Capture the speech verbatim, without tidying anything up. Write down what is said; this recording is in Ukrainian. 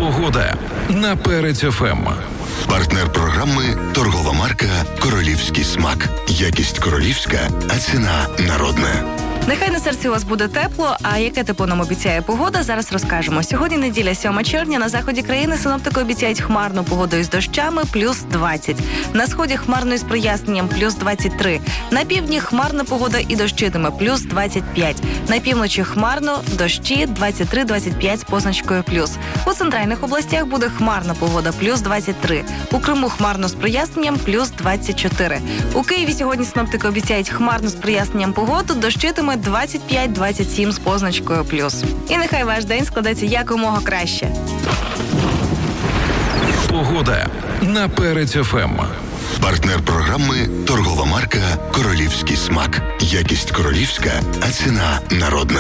Погода на Перець еф ем. Партнер програми – торгова марка «Королівський смак». Якість королівська, а ціна народна. Нехай на серці у вас буде тепло, а яке тепло нам обіцяє погода, зараз розкажемо. Сьогодні неділя, сьоме червня, на заході країни синоптики обіцяють хмарну погоду із дощами – плюс двадцять. На сході хмарно із проясненням – плюс двадцять три. На півдні хмарна погода і дощитиме – плюс двадцять п'ять. На півночі хмарно, дощі – двадцять три двадцять п'ять з позначкою плюс. У центральних областях буде хмарна погода – плюс двадцять три. У Криму хмарно з проясненням – плюс двадцять чотири. У Києві сьогодні синоптики обіцяють хмарно з проясненням погоду, дощитиме двадцять п'ять двадцять сім з позначкою плюс. І нехай ваш день складеться якомога краще. Погода на Перець еф ем. Партнер програми – торгова марка «Королівський смак». Якість королівська, а ціна народна.